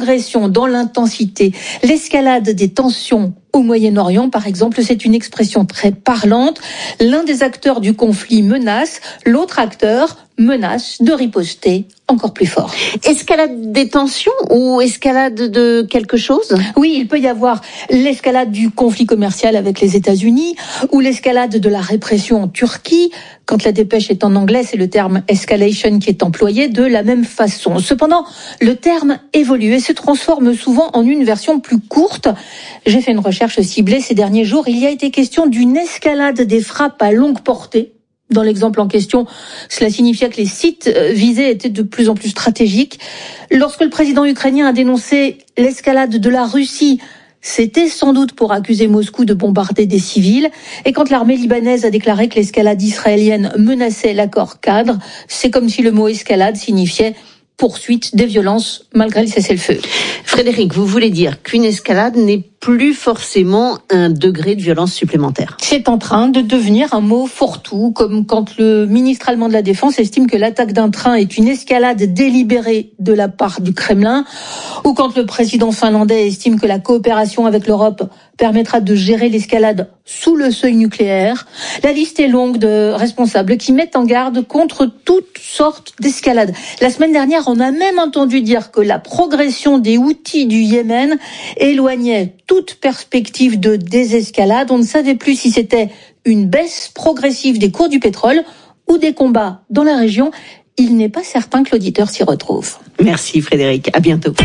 progression dans l'intensité, l'escalade des tensions au Moyen-Orient, par exemple, c'est une expression très parlante. L'un des acteurs du conflit menace, l'autre acteur menace de riposter encore plus fort. Escalade des tensions ou escalade de quelque chose ? Oui, il peut y avoir l'escalade du conflit commercial avec les États-Unis ou l'escalade de la répression en Turquie. Quand la dépêche est en anglais, c'est le terme escalation qui est employé de la même façon. Cependant, le terme évolue et se transforme souvent en une version plus courte. J'ai fait une recherche ciblée ces derniers jours. Il y a été question d'une escalade des frappes à longue portée. Dans l'exemple en question, cela signifiait que les sites visés étaient de plus en plus stratégiques. Lorsque le président ukrainien a dénoncé l'escalade de la Russie, c'était sans doute pour accuser Moscou de bombarder des civils. Et quand l'armée libanaise a déclaré que l'escalade israélienne menaçait l'accord cadre, c'est comme si le mot escalade signifiait poursuite des violences malgré le cessez-le-feu. Frédéric, vous voulez dire qu'une escalade n'est plus forcément un degré de violence supplémentaire. C'est en train de devenir un mot fourre-tout, comme quand le ministre allemand de la Défense estime que l'attaque d'un train est une escalade délibérée de la part du Kremlin, ou quand le président finlandais estime que la coopération avec l'Europe permettra de gérer l'escalade sous le seuil nucléaire. La liste est longue de responsables qui mettent en garde contre toutes sortes d'escalades. La semaine dernière, on a même entendu dire que la progression des Houthis du Yémen éloignait toute perspective de désescalade. On ne savait plus si c'était une baisse progressive des cours du pétrole ou des combats dans la région. Il n'est pas certain que l'auditeur s'y retrouve. Merci Frédéric, à bientôt.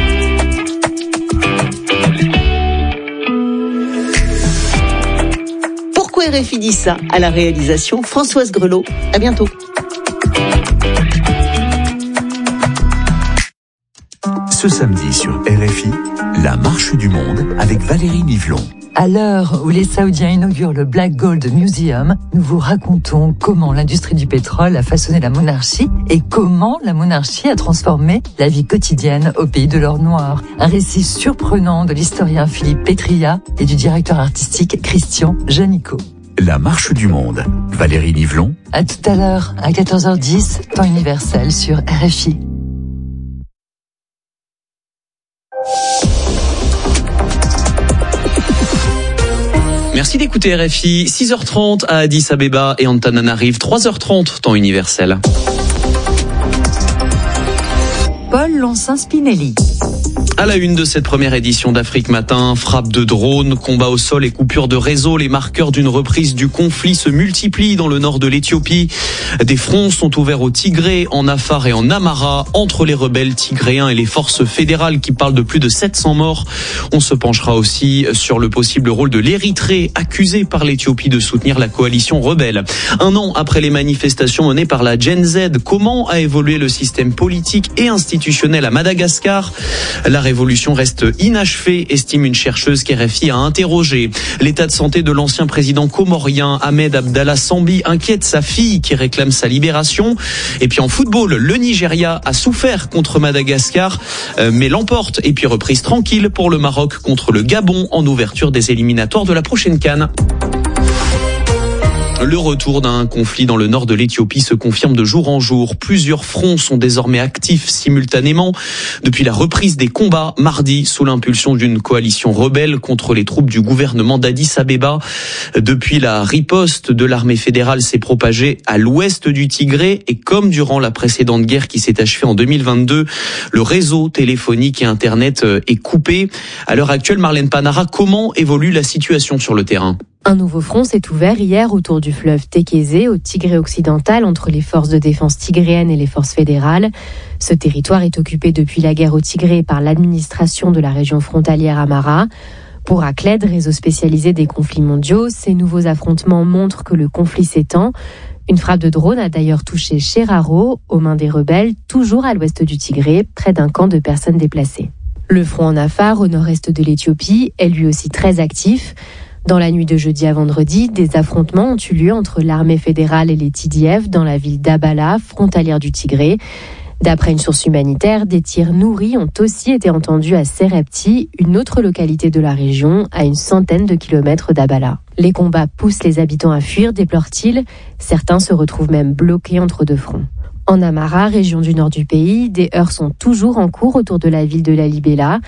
Pourquoi RFI dit ça ? À la réalisation, Françoise Grelot. À bientôt. Ce samedi sur RFI, la marche du monde avec Valérie Nivelon. À l'heure où les Saoudiens inaugurent le Black Gold Museum, nous vous racontons comment l'industrie du pétrole a façonné la monarchie et comment la monarchie a transformé la vie quotidienne au pays de l'or noir. Un récit surprenant de l'historien Philippe Pétria et du directeur artistique Christian Janico. La marche du monde, Valérie Nivelon. À tout à l'heure, à 14h10, temps universel sur RFI. Merci d'écouter RFI, 6h30 à Addis Abeba et Antananarive, 3h30 temps universel. Paul Lonsin-Spinelli. À la une de cette première édition d'Afrique Matin, frappe de drones, combat au sol et coupure de réseau, les marqueurs d'une reprise du conflit se multiplient dans le nord de l'Éthiopie. Des fronts sont ouverts au Tigré, en Afar et en Amara, entre les rebelles tigréens et les forces fédérales qui parlent de plus de 700 morts. On se penchera aussi sur le possible rôle de l'Érythrée, accusée par l'Éthiopie de soutenir la coalition rebelle. Un an après les manifestations menées par la Gen Z, comment a évolué le système politique et institutionnel à Madagascar ? La révolution reste inachevée, estime une chercheuse qu'RFI a interrogée. L'état de santé de l'ancien président comorien Ahmed Abdallah Sambi inquiète sa fille qui réclame sa libération. Et puis en football, le Nigeria a souffert contre Madagascar, mais l'emporte et puis reprise tranquille pour le Maroc contre le Gabon en ouverture des éliminatoires de la prochaine CAN. Le retour d'un conflit dans le nord de l'Éthiopie se confirme de jour en jour. Plusieurs fronts sont désormais actifs simultanément depuis la reprise des combats mardi sous l'impulsion d'une coalition rebelle contre les troupes du gouvernement d'Addis Abeba. Depuis, la riposte de l'armée fédérale s'est propagée à l'ouest du Tigré et comme durant la précédente guerre qui s'est achevée en 2022, le réseau téléphonique et Internet est coupé. À l'heure actuelle, Marlène Panara, comment évolue la situation sur le terrain ? Un nouveau front s'est ouvert hier autour du fleuve Tékézé, au Tigré occidental, entre les forces de défense tigréennes et les forces fédérales. Ce territoire est occupé depuis la guerre au Tigré par l'administration de la région frontalière Amara. Pour Acled, réseau spécialisé des conflits mondiaux, ces nouveaux affrontements montrent que le conflit s'étend. Une frappe de drone a d'ailleurs touché Cheraro, aux mains des rebelles, toujours à l'ouest du Tigré, près d'un camp de personnes déplacées. Le front en Afar, au nord-est de l'Éthiopie, est lui aussi très actif. Dans la nuit de jeudi à vendredi, des affrontements ont eu lieu entre l'armée fédérale et les TDF dans la ville d'Abala, frontalière du Tigré. D'après une source humanitaire, des tirs nourris ont aussi été entendus à Serepti, une autre localité de la région, à une centaine de kilomètres d'Abala. Les combats poussent les habitants à fuir, déplorent-ils. Certains se retrouvent même bloqués entre deux fronts. En Amara, région du nord du pays, des heurts sont toujours en cours autour de la ville de Lalibela.